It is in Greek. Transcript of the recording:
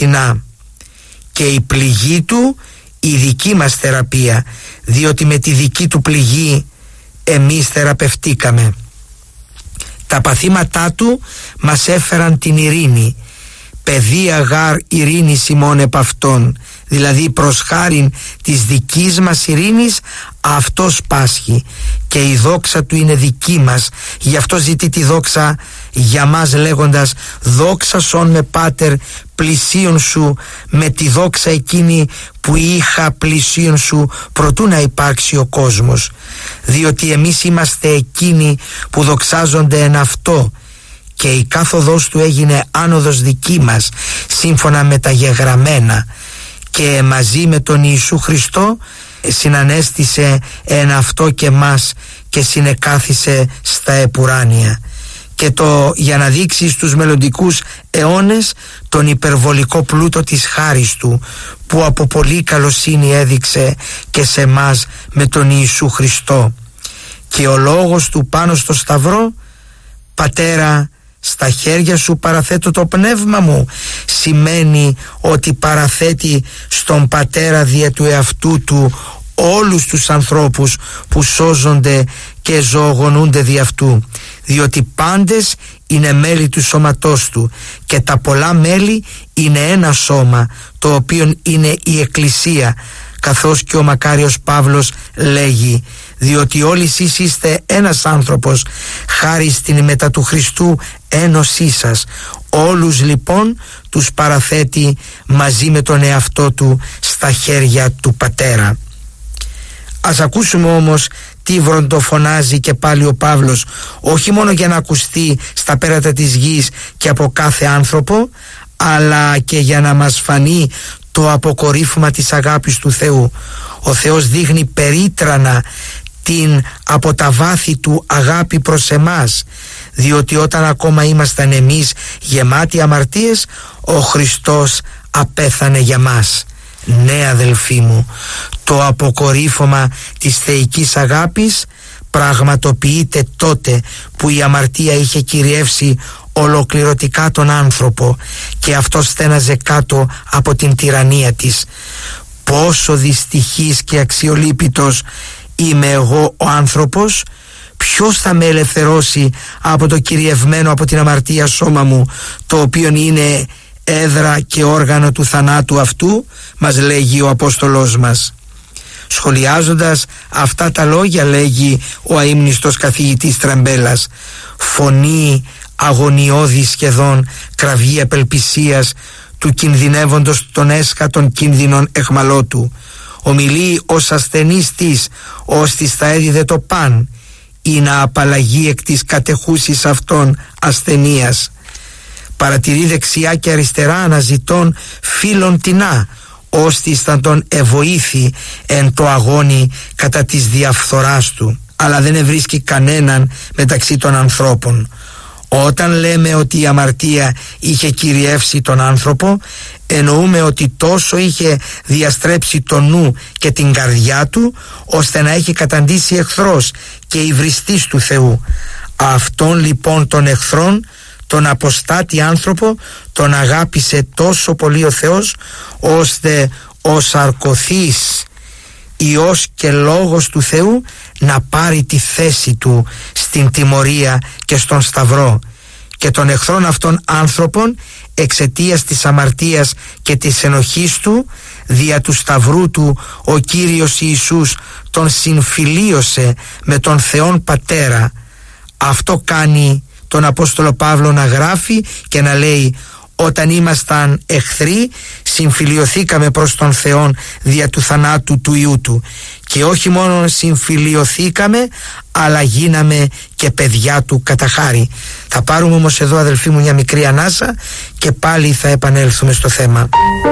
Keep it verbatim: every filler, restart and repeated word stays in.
αληθινά, και η πληγή του η δική μας θεραπεία, διότι με τη δική του πληγή εμείς θεραπευτήκαμε. Τα παθήματά του μας έφεραν την ειρήνη. Παιδεία γάρ ειρήνης ημών επ' αυτόν, δηλαδή προς χάριν της δικής μας ειρήνης αυτός πάσχει, και η δόξα του είναι δική μας. Γι' αυτό ζητεί τη δόξα για μας, λέγοντας δόξα σον με πάτερ πλησίον σου, με τη δόξα εκείνη που είχα πλησίον σου προτού να υπάρξει ο κόσμος, διότι εμείς είμαστε εκείνοι που δοξάζονται εν αυτό, και η κάθοδος του έγινε άνοδος δική μας σύμφωνα με τα γεγραμμένα, και μαζί με τον Ιησού Χριστό συνανέστησε εν αυτό και μας και συνεκάθισε στα επουράνια. Και το για να δείξει στους μελλοντικούς αιώνες τον υπερβολικό πλούτο της χάρις του, που από πολύ καλοσύνη έδειξε και σε μας με τον Ιησού Χριστό. Και ο λόγος του πάνω στο σταυρό, Πατέρα, στα χέρια σου παραθέτω το πνεύμα μου, σημαίνει ότι παραθέτει στον Πατέρα δια του εαυτού του όλους τους ανθρώπους που σώζονται και ζωογονούνται δι' αυτού, διότι πάντες είναι μέλη του σώματός του, και τα πολλά μέλη είναι ένα σώμα, το οποίο είναι η Εκκλησία, καθώς και ο μακάριος Παύλος λέγει, διότι όλοι εσείς είστε ένας άνθρωπος, χάρη στην μετά του Χριστού ένωσή σας. Όλους λοιπόν τους παραθέτει μαζί με τον εαυτό του στα χέρια του Πατέρα. Ας ακούσουμε όμως τι βροντοφωνάζει και πάλι ο Παύλος, όχι μόνο για να ακουστεί στα πέρατα της γης και από κάθε άνθρωπο, αλλά και για να μας φανεί το αποκορύφωμα της αγάπης του Θεού. Ο Θεός δείχνει περίτρανα την από τα βάθη του αγάπη προς εμάς, διότι όταν ακόμα ήμασταν εμείς γεμάτοι αμαρτίες, ο Χριστός απέθανε για μας. Ναι, αδελφοί μου, το αποκορύφωμα της θεϊκής αγάπης πραγματοποιείται τότε που η αμαρτία είχε κυριεύσει ολοκληρωτικά τον άνθρωπο και αυτός στέναζε κάτω από την τυραννία της. Πόσο δυστυχής και αξιολύπητος είμαι εγώ ο άνθρωπος! Ποιος θα με ελευθερώσει από το κυριευμένο από την αμαρτία σώμα μου, το οποίο είναι έδρα και όργανο του θανάτου αυτού, μας λέγει ο Απόστολός μας. Σχολιάζοντας αυτά τα λόγια, λέγει ο αείμνηστος καθηγητής Τραμπέλας, φωνή αγωνιώδη σχεδόν, κραυγή απελπισίας του κινδυνεύοντος των έσχατων κίνδυνων εχμαλώτου. Ομιλεί ως ασθενής της, ως της θα έδιδε το παν, ή να απαλλαγεί εκ της κατεχούσης αυτών ασθενείας. Παρατηρεί δεξιά και αριστερά αναζητών φίλων τεινά, ώστις θα τον ευοήθη εν το αγώνι κατά της διαφθοράς του, αλλά δεν ευρίσκει κανέναν μεταξύ των ανθρώπων. Όταν λέμε ότι η αμαρτία είχε κυριεύσει τον άνθρωπο, εννοούμε ότι τόσο είχε διαστρέψει το νου και την καρδιά του, ώστε να έχει καταντήσει εχθρός και υβριστής του Θεού. Αυτόν λοιπόν τον εχθρόν, τον αποστάτη άνθρωπο, τον αγάπησε τόσο πολύ ο Θεός, ώστε ο σαρκωθής Υιός και Λόγος του Θεού να πάρει τη θέση του στην τιμωρία και στον σταυρό, και των εχθρών αυτών άνθρωπων εξαιτίας της αμαρτίας και της ενοχής του δια του σταυρού του ο Κύριος Ιησούς τον συμφιλίωσε με τον Θεόν Πατέρα. Αυτό κάνει τον Απόστολο Παύλο να γράφει και να λέει, όταν ήμασταν εχθροί συμφιλιωθήκαμε προς τον Θεόν δια του θανάτου του Υιού του, και όχι μόνο συμφιλιωθήκαμε, αλλά γίναμε και παιδιά του κατά χάρη. Θα πάρουμε όμως εδώ, αδελφοί μου, μια μικρή ανάσα και πάλι θα επανέλθουμε στο θέμα.